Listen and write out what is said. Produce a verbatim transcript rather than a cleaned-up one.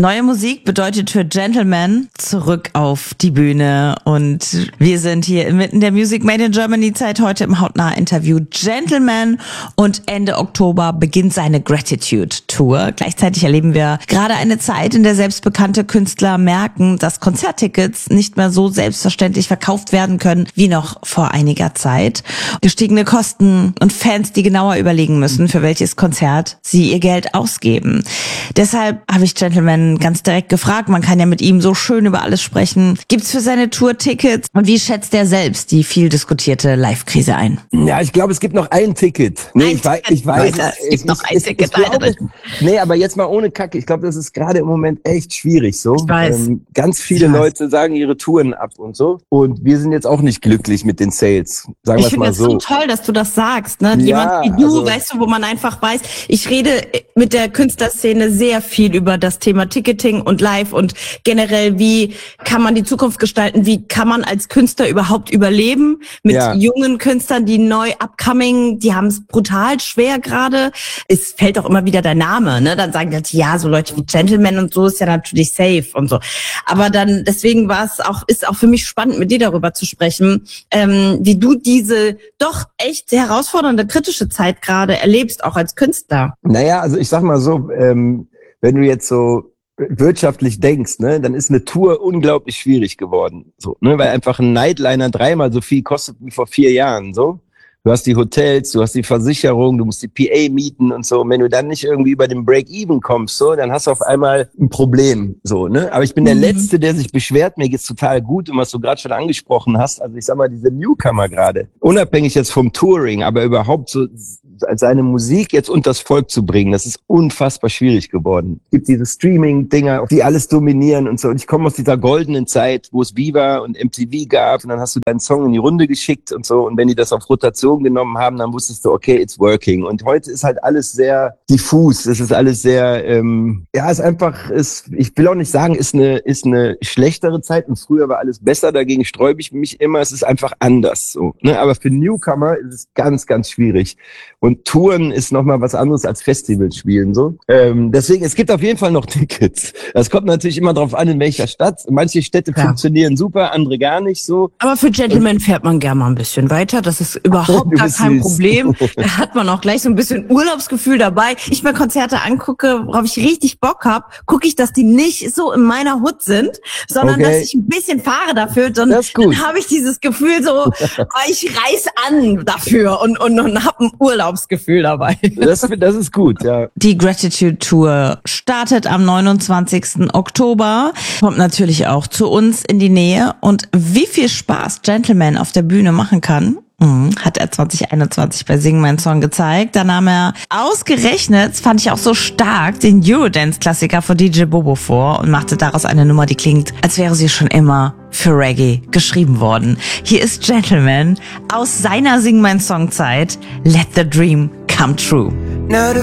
Neue Musik bedeutet für Gentleman zurück auf die Bühne und wir sind hier inmitten der Music Made in Germany Zeit heute im hautnahen Interview Gentleman und Ende Oktober beginnt seine Gratitude Tour. Gleichzeitig erleben wir gerade eine Zeit, in der selbst bekannte Künstler merken, dass Konzerttickets nicht mehr so selbstverständlich verkauft werden können wie noch vor einiger Zeit. Gestiegene Kosten und Fans, die genauer überlegen müssen, für welches Konzert sie ihr Geld ausgeben. Deshalb habe ich Gentleman ganz direkt gefragt, man kann ja mit ihm so schön über alles sprechen. Gibt's für seine Tour Tickets? Und wie schätzt er selbst die viel diskutierte Live-Krise ein? Ja, ich glaube, es gibt noch ein Ticket. Nee, ein ich, weiß, Ticket, ich weiß, Leute, es ich, gibt noch ich, ein ich, Ticket. Ich glaube, nee, aber jetzt mal ohne Kacke. Ich glaube, das ist gerade im Moment echt schwierig so. Ich weiß. Ähm, ganz viele Leute sagen ihre Touren ab und so. Und wir sind jetzt auch nicht glücklich mit den Sales. Sagen wir es mal so. Ich finde es so toll, dass du das sagst. Ne? Ja, Jemand wie du, also, weißt du, wo man einfach weiß, ich rede mit der Künstlerszene sehr viel über das Thema Ticketing und Live und generell, wie kann man die Zukunft gestalten, wie kann man als Künstler überhaupt überleben mit ja. jungen Künstlern, die neu upcoming, die haben es brutal schwer gerade. Es fällt auch immer wieder der Name, ne? Dann sagen die, ja, so Leute wie Gentleman und so ist ja natürlich safe und so. Aber dann, deswegen war es auch, ist auch für mich spannend, mit dir darüber zu sprechen, ähm, wie du diese doch echt herausfordernde, kritische Zeit gerade erlebst, auch als Künstler. Naja, also ich sag mal so, ähm, wenn du jetzt so wirtschaftlich denkst, ne, dann ist eine Tour unglaublich schwierig geworden, so, ne, weil einfach ein Nightliner dreimal so viel kostet wie vor vier Jahren, so. Du hast die Hotels, du hast die Versicherung, du musst die P A mieten und so. Und wenn du dann nicht irgendwie über den Break-Even kommst, so, dann hast du auf einmal ein Problem, so, ne. Aber ich bin der Mhm. Letzte, der sich beschwert. Mir geht's total gut. Und was du gerade schon angesprochen hast, also ich sag mal, diese Newcomer gerade, unabhängig jetzt vom Touring, aber überhaupt so seine Musik jetzt unters Volk zu bringen, das ist unfassbar schwierig geworden. Es gibt diese Streaming-Dinger, die alles dominieren und so. Und ich komme aus dieser goldenen Zeit, wo es Viva und M T V gab und dann hast du deinen Song in die Runde geschickt und so. Und wenn die das auf Rotation genommen haben, dann wusstest du, okay, it's working. Und heute ist halt alles sehr diffus. Es ist alles sehr, ähm, ja, es ist einfach, ist, ich will auch nicht sagen, ist eine, ist eine schlechtere Zeit und früher war alles besser. Dagegen sträube ich mich immer. Es ist einfach anders, so, ne? Aber für Newcomer ist es ganz, ganz schwierig. Und Touren ist nochmal was anderes als Festivals spielen, so. Ähm, deswegen, es gibt auf jeden Fall noch Tickets. Das kommt natürlich immer drauf an, in welcher Stadt. Manche Städte Ja. funktionieren super, andere gar nicht so. Aber für Gentleman fährt man gerne mal ein bisschen weiter. Das ist überhaupt Du gar bist kein süß. Problem. Da hat man auch gleich so ein bisschen Urlaubsgefühl dabei. Ich mir Konzerte angucke, worauf ich richtig Bock habe, gucke ich, dass die nicht so in meiner Hut sind, sondern Okay. dass ich ein bisschen fahre dafür. Dann, Das ist gut. dann habe ich dieses Gefühl so, oh, ich reiß an dafür und, und, und habe ein Urlaubsgefühl dabei. Das, das ist gut, ja. Die Gratitude Tour startet am neunundzwanzigsten Oktober, kommt natürlich auch zu uns in die Nähe und wie viel Spaß Gentleman auf der Bühne machen kann, hat er zwanzig einundzwanzig bei Sing Mein Song gezeigt. Da nahm er ausgerechnet, das fand ich auch so stark, den Eurodance-Klassiker von D J Bobo vor und machte daraus eine Nummer, die klingt, als wäre sie schon immer für Reggae geschrieben worden. Hier ist Gentleman aus seiner Sing Mein Song Zeit, Let the Dream Come True. Now the